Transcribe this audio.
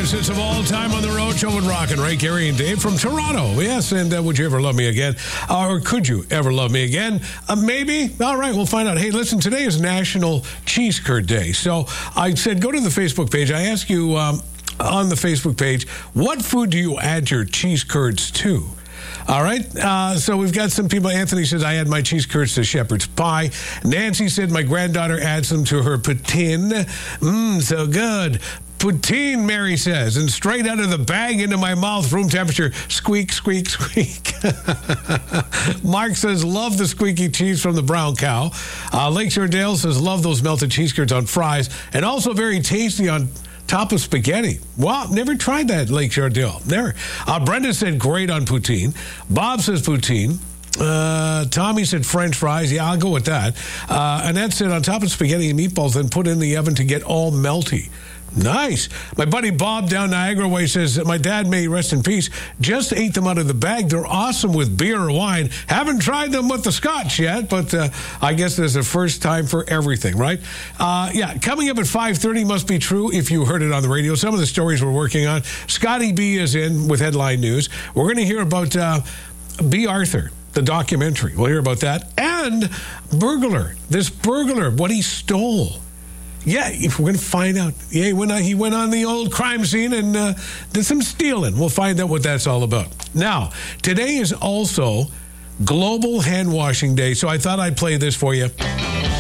greatest hits of all time on the road show with Rock and Ray, Gary, and Dave from Toronto. Yes, and would you ever love me again? Or could you ever love me again? Maybe. All right, we'll find out. Hey, listen, today is National Cheese Curd Day. So I said go to the Facebook page. I ask you on the Facebook page, what food do you add your cheese curds to? All right, so we've got some people. Anthony says, I add my cheese curds to shepherd's pie. Nancy said, my granddaughter adds them to her poutine. So good. Poutine, Mary says, and straight out of the bag into my mouth, room temperature, squeak, squeak, squeak. Mark says, love the squeaky cheese from the brown cow. Lakeshore Dale says, love those melted cheese curds on fries, and also very tasty on top of spaghetti. Wow, never tried that, Lakeshore Dale. Never. Brenda said, great on poutine. Bob says poutine. Tommy said French fries. Yeah, I'll go with that. Annette said, on top of spaghetti and meatballs, then put in the oven to get all melty. Nice. My buddy Bob down Niagara Way says that my dad, may rest in peace, just ate them out of the bag. They're awesome with beer or wine. Haven't tried them with the scotch yet, but I guess there's a first time for everything, right? Yeah, coming up at 5:30 must be true if you heard it on the radio. Some of the stories we're working on. Scotty B is in with headline news. We're going to hear about B. Arthur, the documentary. We'll hear about that. And burglar, this burglar, what he stole. Yeah, if we're going to find out. Yeah, he went on the old crime scene and did some stealing. We'll find out what that's all about. Now, today is also Global Hand Washing Day, so I thought I'd play this for you.